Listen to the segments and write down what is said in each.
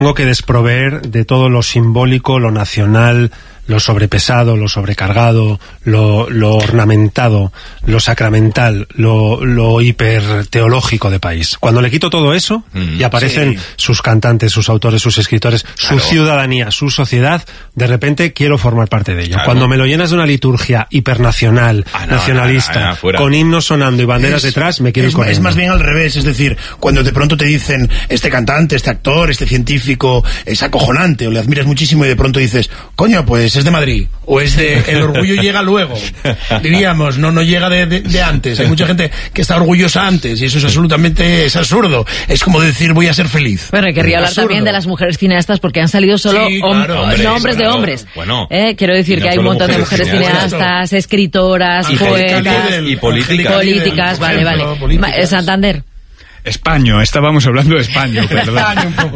Tengo que desproveer de todo lo simbólico, lo nacional, lo sobrepesado, lo sobrecargado, lo ornamentado, lo sacramental, lo hiperteológico de país. Cuando le quito todo eso y aparecen sus cantantes, sus autores, sus escritores, su ciudadanía, su sociedad, de repente quiero formar parte de ello. Cuando me lo llenas de una liturgia hipernacional, nacionalista, con himnos sonando y banderas detrás, me quiero ir corriendo. Es más bien al revés, es decir, cuando de pronto te dicen este cantante, este actor, este científico es acojonante, o le admiras muchísimo y de pronto dices, coño, pues es de Madrid, o es de... El orgullo llega luego, diríamos, no llega de antes. Hay mucha gente que está orgullosa antes y eso es absolutamente absurdo. Es como decir, voy a ser feliz. Bueno, y querría hablar también de las mujeres cineastas porque han salido solo hombres de hombres. Bueno, quiero decir que hay un montón de mujeres cineastas, escritoras, poetas y políticas. Vale. Santander. España, estábamos hablando de España, perdón. Un poco,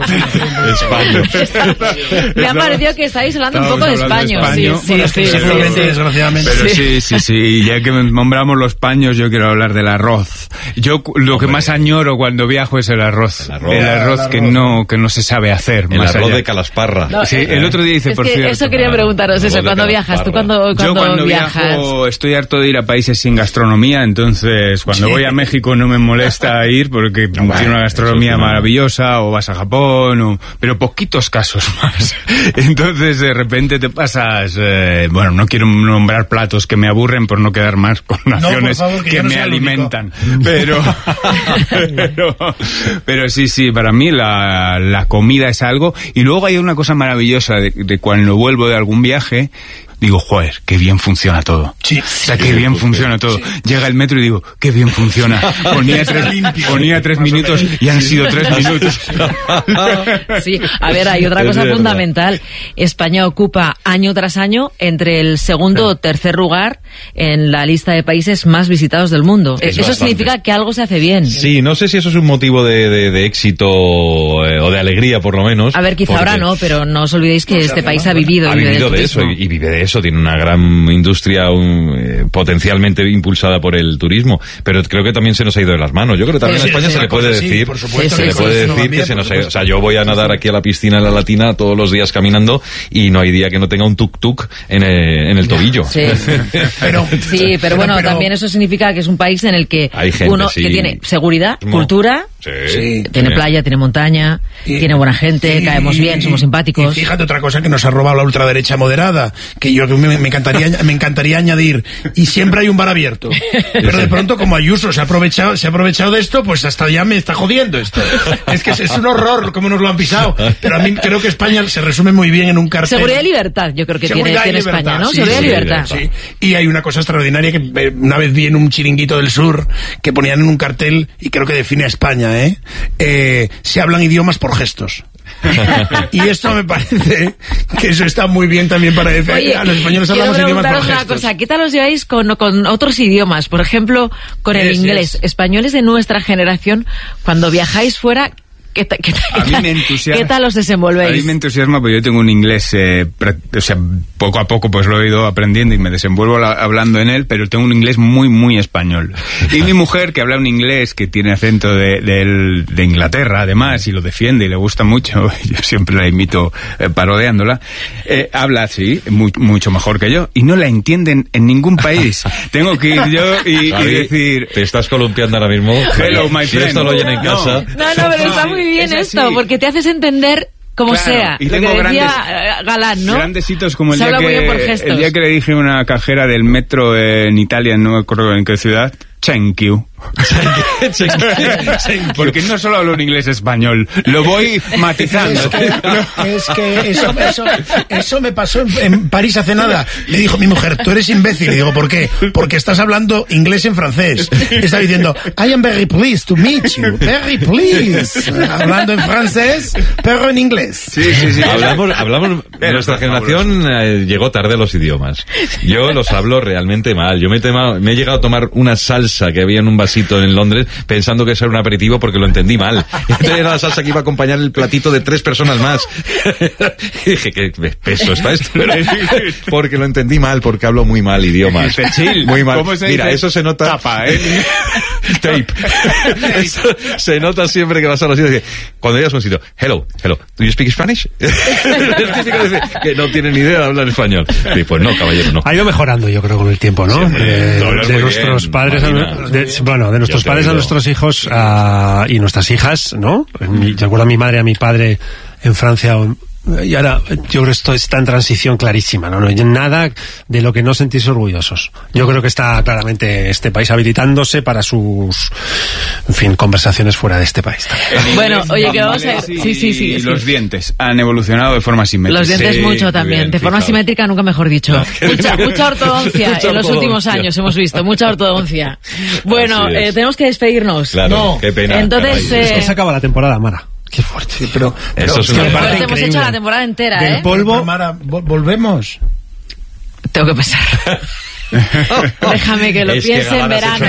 Me ha parecido que estáis hablando un poco de España. Desgraciadamente. Pero sí, ya que nombramos los paños, yo quiero hablar del arroz. Yo lo que más añoro cuando viajo es el arroz. El arroz que no se sabe hacer. El más arroz allá de Calasparra. No, sí, el otro día hice, por cierto. Eso quería preguntaros, eso, cuando viajas. ¿Tú cuando viajas? Viajo, estoy harto de ir a países sin gastronomía, entonces cuando voy a México no me molesta ir porque tiene una gastronomía maravillosa, o vas a Japón, pero poquitos casos más. Entonces de repente te pasas, no quiero nombrar platos que me aburren por no quedar más con naciones que me alimentan, pero sí, para mí la comida es algo. Y luego hay una cosa maravillosa de cuando vuelvo de algún viaje. Digo, joder, qué bien funciona todo. Sí. O sea, qué bien funciona todo. Llega el metro y digo, qué bien funciona. Ponía 3 minutos y han sido 3 minutos. Sí, a ver, hay otra cosa fundamental. España ocupa año tras año entre el segundo o tercer lugar en la lista de países más visitados del mundo. Eso significa que algo se hace bien. Sí, no sé si eso es un motivo de éxito o de alegría, por lo menos. A ver, quizá ahora no, pero no os olvidéis que este país ha vivido de eso y vive de eso. Tiene una gran industria potencialmente impulsada por el turismo, pero creo que también se nos ha ido de las manos. Yo creo que también a España se le puede decir, que se nos ha ido. O sea, yo voy a nadar aquí a la piscina en la Latina todos los días caminando y no hay día que no tenga un tuk-tuk en el tobillo. Sí, pero bueno, también eso significa que es un país en el que hay gente, uno que tiene seguridad, cultura, tiene playa, tiene montaña, tiene buena gente, caemos bien, somos simpáticos. Y fíjate otra cosa que nos ha robado la ultraderecha moderada, que yo me encantaría añadir, y siempre hay un bar abierto. Pero de pronto, como Ayuso se ha aprovechado de esto, pues hasta ya me está jodiendo esto. Es que es un horror como nos lo han pisado. Pero a mí creo que España se resume muy bien en un cartel. Seguridad y libertad, yo creo que tiene España, ¿no? Seguridad y libertad. Sí. Y hay una cosa extraordinaria que una vez vi en un chiringuito del sur que ponían en un cartel, y creo que define a España, se hablan idiomas por gestos. Y esto me parece que eso está muy bien también para decir. Oye, a los españoles hablamos idiomas por gestos. Una cosa, ¿qué tal os lleváis con otros idiomas? Por ejemplo, con el inglés. Españoles de nuestra generación, cuando viajáis fuera, ¿qué tal os desenvolvéis? A mí me entusiasma porque yo tengo un inglés, poco a poco pues lo he ido aprendiendo y me desenvuelvo hablando en él, pero tengo un inglés muy, muy español. Y mi mujer, que habla un inglés que tiene acento de Inglaterra, además, y lo defiende y le gusta mucho, yo siempre la imito parodiándola, habla así, mucho mejor que yo, y no la entienden en ningún país. Tengo que ir yo y decir... Te estás columpiando ahora mismo. Hello, my friend. Si esto lo oyen en casa... No, pero está muy bien esto, porque te haces entender como sea. Y tengo lo que decía Galán, ¿no? Grandes hitos como el día que le dije a una cajera del metro en Italia, no me acuerdo en qué ciudad, thank you. Porque no solo hablo en inglés español, lo voy matizando. Es que eso me pasó en París hace nada. Le dijo mi mujer, tú eres imbécil. Le digo, ¿por qué? Porque estás hablando inglés en francés. Está diciendo, I am very pleased to meet you. Very pleased. Hablando en francés, pero en inglés. Sí. Hablamos nuestra generación llegó tarde a los idiomas. Yo los hablo realmente mal. Yo me he llegado a tomar una salsa salsa que había en un vasito en Londres, pensando que eso era un aperitivo porque lo entendí mal. Entonces era la salsa que iba a acompañar el platito de 3 personas más. Y dije, qué peso está esto, pero porque lo entendí mal, porque hablo muy mal idiomas. Muy mal. Mira, eso se nota. Tapa, Tape. Eso se nota siempre que vas a los sitios. Cuando llegas a un sitio, hello, ¿do you speak Spanish? El típico dice que no tiene ni idea de hablar español. Y pues no, caballero, no. Ha ido mejorando, yo creo, con el tiempo, ¿no? De nuestros padres a nuestros padres a nuestros hijos y nuestras hijas, ¿no? Yo recuerdo a mi madre y a mi padre en Francia. Y ahora yo creo que esto está en transición clarísima, ¿no? No hay nada de lo que no sentirse orgullosos. Yo creo que está claramente este país habilitándose para sus, en fin, conversaciones fuera de este país. Bueno, oye, que vamos a... Sí. Los dientes han evolucionado de forma simétrica. Los dientes mucho también, de forma simétrica nunca mejor dicho. Mucha ortodoncia en los últimos años hemos visto, mucha ortodoncia. Bueno, tenemos que despedirnos. Claro, no. Qué pena. Entonces... Es que se acaba la temporada, Mara. Qué fuerte, pero eso es una parte hemos hecho la temporada entera, del polvo. Mara, volvemos. Tengo que pensar. Déjame que lo piense en verano.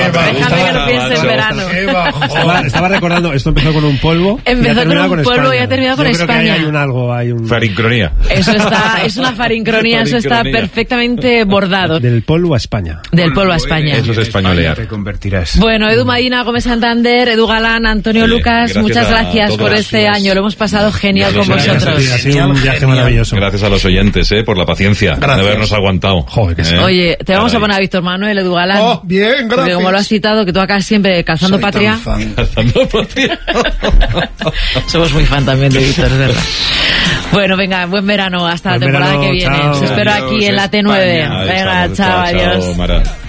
Estaba recordando, esto empezó con un polvo. Empezó con un polvo y ha terminado con España. Creo que hay un farincronía. Eso es una farincronía, eso está perfectamente bordado. Del polvo a España. Del polvo a España. Eso es españolear. Te convertirás. Bueno, Edu Madina, Gómez Santander, Edu Galán, Antonio Lucas, muchas gracias por este año. Lo hemos pasado genial con vosotros. Ha sido un viaje maravilloso. Gracias a los oyentes, por la paciencia de habernos aguantado. Joder, que sí. Oye, te vamos a poner a Víctor Manuel, Edu Galán. Oh, bien, gracias. Porque como lo has citado, que tú acá siempre calzando patria. Calzando patria. Somos muy fan también de Víctor, es verdad. Bueno, venga, buen verano, hasta la temporada que viene. Os espero aquí en la T9. Venga, chao, adiós. Mara.